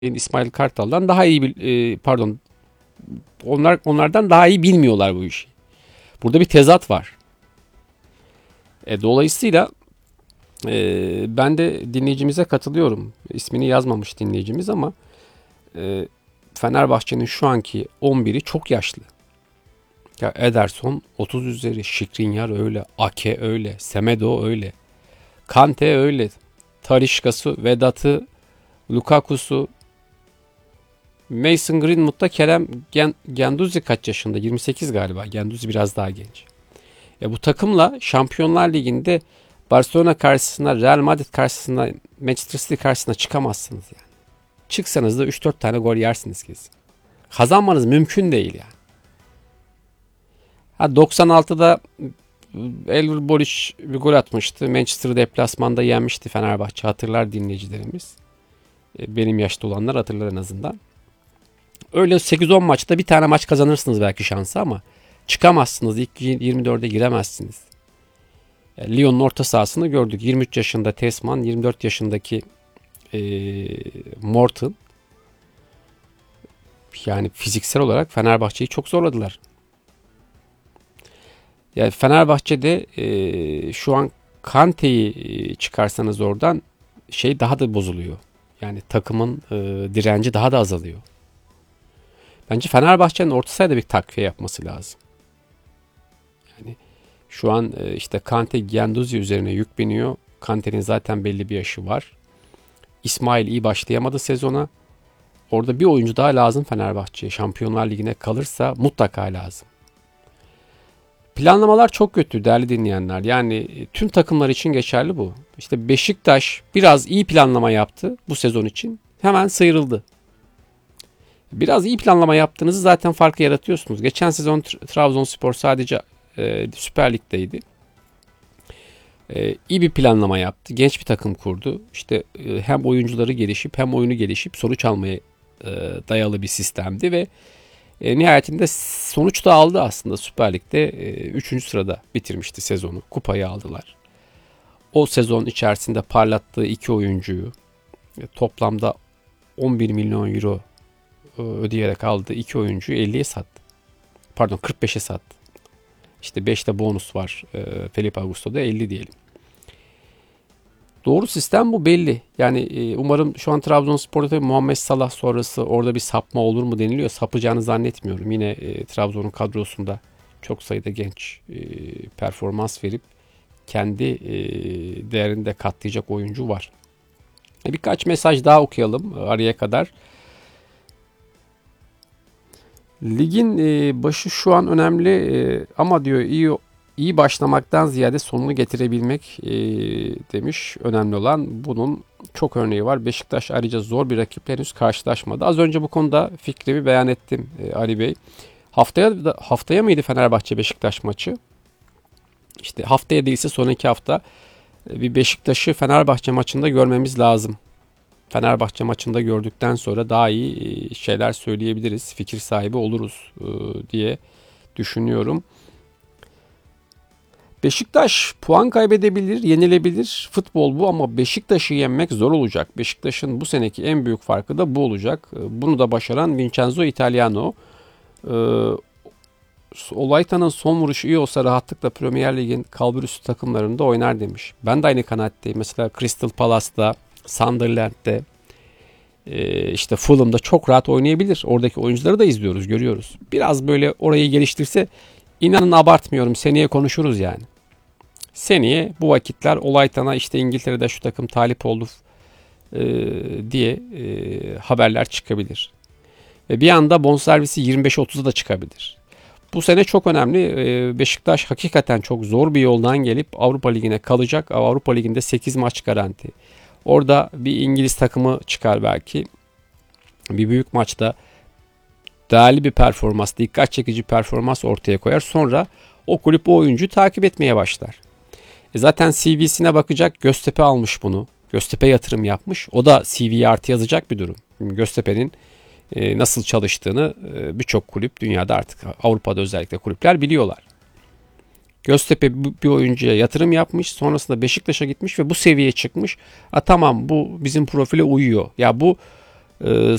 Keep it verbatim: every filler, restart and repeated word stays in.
İsmail Kartal'dan daha iyi bil- e, pardon onlar onlardan daha iyi bilmiyorlar bu işi. Burada bir tezat var. E, dolayısıyla e, ben de dinleyicimize katılıyorum. İsmini yazmamış dinleyicimiz ama e, Fenerbahçe'nin şu anki on biri çok yaşlı. Ya Ederson otuz üzeri, Skriniar öyle, Ake öyle, Semedo öyle, Kante öyle, Talisca'sı, Vedat'ı, Lukaku'su, Mason Greenwood'da Kerem Gen- Genduzi kaç yaşında? yirmi sekiz galiba. Genduzi biraz daha genç. E bu takımla Şampiyonlar Ligi'nde Barcelona karşısında, Real Madrid karşısında, Manchester City karşısında çıkamazsınız yani. Çıksanız da üç dört tane gol yersiniz kesin. Kazanmanız mümkün değil yani. Ha doksan altıda Elver Boliç bir gol atmıştı. Manchester'ı deplasmanda yenmişti Fenerbahçe. Hatırlar dinleyicilerimiz. Benim yaşta olanlar hatırlar en azından. Öyle sekiz on maçta bir tane maç kazanırsınız belki şansı ama çıkamazsınız. İlk yirmi dörde giremezsiniz. Yani Lyon'un orta sahasını gördük. yirmi üç yaşında Tesman, yirmi dört yaşındaki e, Morton. Yani fiziksel olarak Fenerbahçe'yi çok zorladılar. Yani Fenerbahçe'de e, şu an Kante'yi çıkarsanız oradan şey daha da bozuluyor. Yani takımın e, direnci daha da azalıyor. Bence Fenerbahçe'nin orta sahada bir takviye yapması lazım. Yani şu an e, işte Kante Guendouzi üzerine yük biniyor. Kante'nin zaten belli bir yaşı var. İsmail iyi başlayamadı sezona. Orada bir oyuncu daha lazım Fenerbahçe'ye. Şampiyonlar Ligi'ne kalırsa mutlaka lazım. Planlamalar çok kötü değerli dinleyenler. Yani tüm takımlar için geçerli bu. İşte Beşiktaş biraz iyi planlama yaptı bu sezon için. Hemen sıyrıldı. Biraz iyi planlama yaptığınızı zaten farkı yaratıyorsunuz. Geçen sezon Trabzonspor sadece e, Süper Lig'deydi. E, iyi bir planlama yaptı. Genç bir takım kurdu. İşte e, hem oyuncuları gelişip hem oyunu gelişip sonuç almaya e, dayalı bir sistemdi ve e, nihayetinde sonuç da aldı aslında. Süper Lig'de üçüncü sırada bitirmişti sezonu. Kupayı aldılar. O sezon içerisinde parlattığı iki oyuncuyu e, toplamda on bir milyon euro ödeyerek aldığı iki oyuncuyu elliye sattı. Pardon kırk beşe sattı. İşte beşte bonus var. E, Felipe Augusto'da elli diyelim. Doğru sistem bu belli. Yani e, umarım şu an Trabzonspor'da tabii Muhammed Salah sonrası orada bir sapma olur mu deniliyor. Sapacağını zannetmiyorum. Yine e, Trabzon'un kadrosunda çok sayıda genç e, performans verip kendi e, değerini de katlayacak oyuncu var. E, birkaç mesaj daha okuyalım araya kadar. Ligin e, başı şu an önemli e, ama diyor iyi iyi başlamaktan ziyade sonunu getirebilmek e, demiş. Önemli olan bunun çok örneği var. Beşiktaş ayrıca zor bir rakiple henüz karşılaşmadı. Az önce bu konuda fikrimi beyan ettim e, Ali Bey. Haftaya da, haftaya mıydı Fenerbahçe Beşiktaş maçı? İşte haftaya değilse sonraki hafta e, bir Beşiktaş'ı Fenerbahçe maçında görmemiz lazım. Fenerbahçe maçında gördükten sonra daha iyi şeyler söyleyebiliriz. Fikir sahibi oluruz diye düşünüyorum. Beşiktaş puan kaybedebilir, yenilebilir. Futbol bu ama Beşiktaş'ı yenmek zor olacak. Beşiktaş'ın bu seneki en büyük farkı da bu olacak. Bunu da başaran Vincenzo Italiano. Olayta'nın son vuruşu iyi olsa rahatlıkla Premier Lig'in kalburüstü takımlarında oynar demiş. Ben de aynı kanaatteyim. Mesela Crystal Palace'da, Sunderland'de, işte Fulham'da çok rahat oynayabilir. Oradaki oyuncuları da izliyoruz, görüyoruz. Biraz böyle orayı geliştirse inanın abartmıyorum. Seneye konuşuruz yani. Seneye bu vakitler Olaytan'a işte İngiltere'de şu takım talip oldu diye haberler çıkabilir. Ve bir anda bonservisi yirmi beş otuza da çıkabilir. Bu sene çok önemli. Beşiktaş hakikaten çok zor bir yoldan gelip Avrupa Ligi'ne kalacak. Avrupa Ligi'nde sekiz maç garanti. Orada bir İngiliz takımı çıkar belki. Bir büyük maçta değerli bir performans, dikkat çekici performans ortaya koyar. Sonra o kulüp o oyuncuyu takip etmeye başlar. E zaten C V'sine bakacak. Göztepe almış bunu. Göztepe yatırım yapmış. O da C V'ye artı yazacak bir durum. Göztepe'nin e, nasıl çalıştığını e, birçok kulüp dünyada artık Avrupa'da özellikle kulüpler biliyorlar. Göztepe bir oyuncuya yatırım yapmış. Sonrasında Beşiktaş'a gitmiş ve bu seviyeye çıkmış. A, tamam bu bizim profile uyuyor. Ya bu e,